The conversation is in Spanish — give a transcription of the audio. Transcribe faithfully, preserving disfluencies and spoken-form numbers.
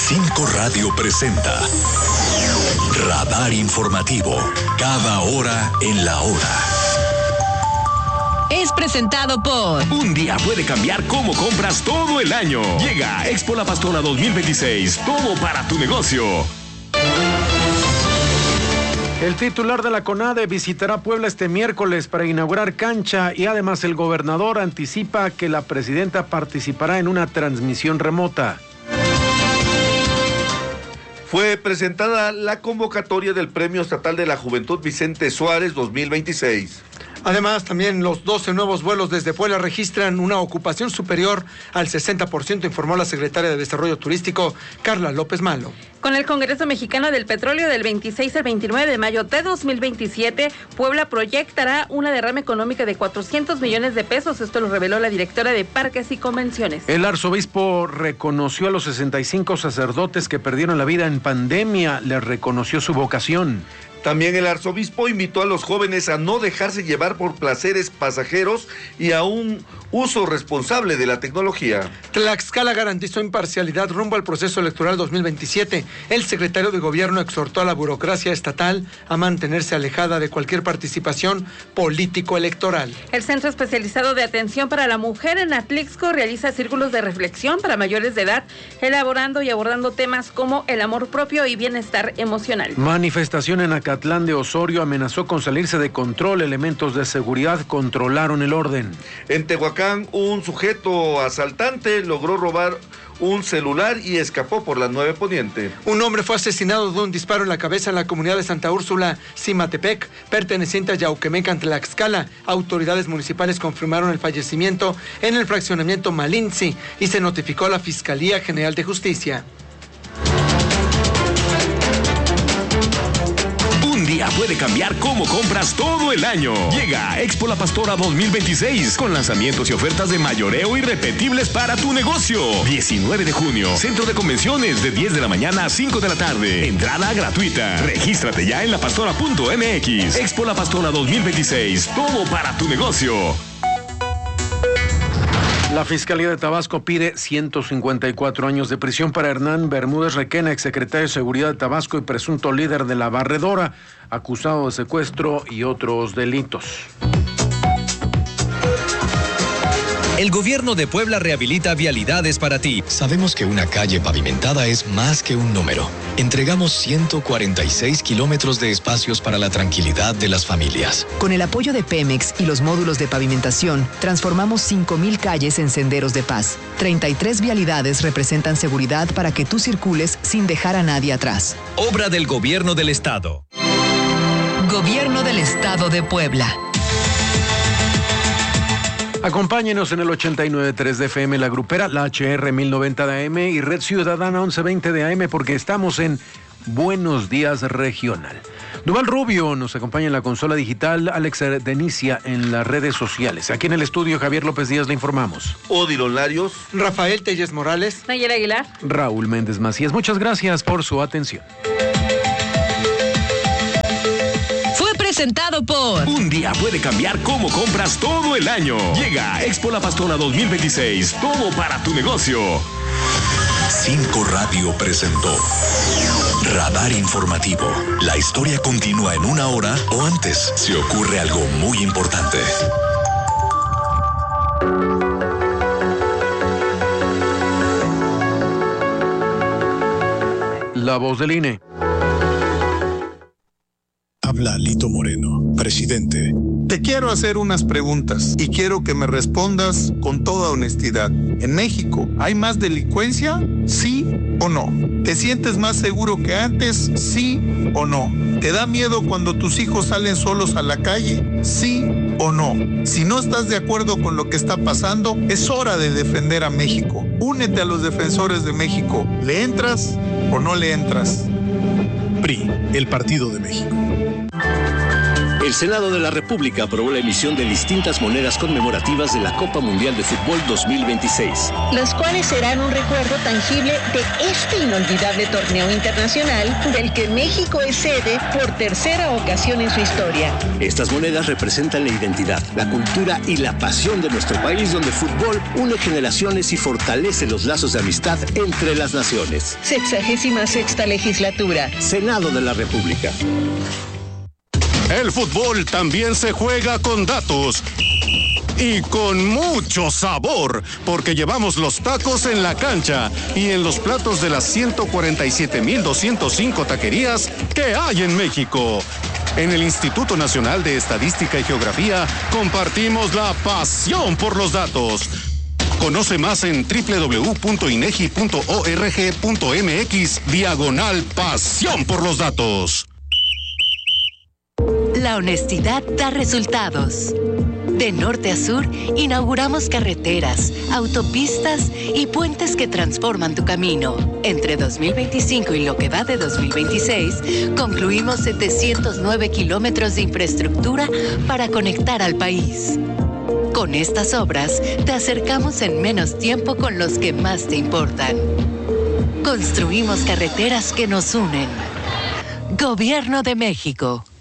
Cinco Radio presenta Radar Informativo, cada hora en la hora. Es presentado por... Un día puede cambiar cómo compras todo el año. Llega Expo La Pastora dos mil veintiséis, todo para tu negocio. El titular de la CONADE visitará Puebla este miércoles para inaugurar cancha y además el gobernador anticipa que la presidenta participará en una transmisión remota. Fue presentada la convocatoria del Premio Estatal de la Juventud Vicente Suárez dos mil veintiséis. Además, también los doce nuevos vuelos desde Puebla registran una ocupación superior al sesenta por ciento, informó la secretaria de Desarrollo Turístico, Carla López Malo. Con el Congreso Mexicano del Petróleo del veintiséis al veintinueve de mayo de dos mil veintisiete, Puebla proyectará una derrama económica de cuatrocientos millones de pesos. Esto lo reveló la directora de Parques y Convenciones. El arzobispo reconoció a los sesenta y cinco sacerdotes que perdieron la vida en pandemia. Les reconoció su vocación. También el arzobispo invitó a los jóvenes a no dejarse llevar por placeres pasajeros y a un uso responsable de la tecnología. Tlaxcala garantizó imparcialidad rumbo al proceso electoral dos mil veintisiete. El secretario de Gobierno exhortó a la burocracia estatal a mantenerse alejada de cualquier participación político-electoral. El Centro Especializado de Atención para la Mujer en Atlixco realiza círculos de reflexión para mayores de edad, elaborando y abordando temas como el amor propio y bienestar emocional. Manifestación en Acatlán de Osorio amenazó con salirse de control. Elementos de seguridad controlaron el orden. En Tehuacán, un sujeto asaltante logró robar un celular y escapó por la nueve Poniente. Un hombre fue asesinado de un disparo en la cabeza en la comunidad de Santa Úrsula, Cimatepec, perteneciente a Yauquemecan, Tlaxcala. Autoridades municipales confirmaron el fallecimiento en el fraccionamiento Malinzi y se notificó a la Fiscalía General de Justicia. Un día puede cambiar cómo compras todo el año. Llega Expo La Pastora dos mil veintiséis con lanzamientos y ofertas de mayoreo irrepetibles para tu negocio. diecinueve de junio, Centro de Convenciones de diez de la mañana a cinco de la tarde. Entrada gratuita. Regístrate ya en lapastora punto m x. Expo La Pastora dos mil veintiséis, todo para tu negocio. La Fiscalía de Tabasco pide ciento cincuenta y cuatro años de prisión para Hernán Bermúdez Requena, exsecretario de Seguridad de Tabasco y presunto líder de la barredora, acusado de secuestro y otros delitos. El gobierno de Puebla rehabilita vialidades para ti. Sabemos que una calle pavimentada es más que un número. Entregamos ciento cuarenta y seis kilómetros de espacios para la tranquilidad de las familias. Con el apoyo de Pemex y los módulos de pavimentación, transformamos cinco mil calles en senderos de paz. treinta y tres vialidades representan seguridad para que tú circules sin dejar a nadie atrás. Obra del Gobierno del Estado. Gobierno del Estado de Puebla. Acompáñenos en el ochenta y nueve punto tres de F M La Grupera, la H R mil noventa de A M y Red Ciudadana once veinte de A M, porque estamos en Buenos Días Regional. Duval Rubio nos acompaña en la consola digital, Alex Denicia en las redes sociales. Aquí en el estudio, Javier López Díaz, le informamos. Odilon Larios, Rafael Telles Morales, Nayera Aguilar, Raúl Méndez Macías. Muchas gracias por su atención. Presentado por... Un día puede cambiar cómo compras todo el año. Llega Expo La Pastora dos mil veintiséis, todo para tu negocio. Cinco Radio presentó Radar Informativo. La historia continúa en una hora o antes si ocurre algo muy importante. La voz del I N E. Habla Lito Moreno, presidente. Te quiero hacer unas preguntas y quiero que me respondas con toda honestidad. ¿En México hay más delincuencia? ¿Sí o no? ¿Te sientes más seguro que antes? ¿Sí o no? ¿Te da miedo cuando tus hijos salen solos a la calle? ¿Sí o no? Si no estás de acuerdo con lo que está pasando, es hora de defender a México. Únete a los defensores de México. ¿Le entras o no le entras? P R I, el Partido de México. El El Senado de la República aprobó la emisión de distintas monedas conmemorativas de la Copa Mundial de Fútbol dos mil veintiséis. Las cuales serán un recuerdo tangible de este inolvidable torneo internacional del que México es sede por tercera ocasión en su historia. Estas monedas representan la identidad, la cultura y la pasión de nuestro país, donde el fútbol une generaciones y fortalece los lazos de amistad entre las naciones. Sexagésima sexta legislatura. Senado de la República. El fútbol también se juega con datos. Y con mucho sabor, porque llevamos los tacos en la cancha y en los platos de las ciento cuarenta y siete mil doscientos cinco taquerías que hay en México. En el Instituto Nacional de Estadística y Geografía compartimos la pasión por los datos. Conoce más en doble u doble u doble u punto inegi punto org punto mx diagonal pasión por los datos. La honestidad da resultados. De norte a sur, inauguramos carreteras, autopistas y puentes que transforman tu camino. Entre dos mil veinticinco y lo que va de dos mil veintiséis, concluimos setecientos nueve kilómetros de infraestructura para conectar al país. Con estas obras, te acercamos en menos tiempo con los que más te importan. Construimos carreteras que nos unen. Gobierno de México.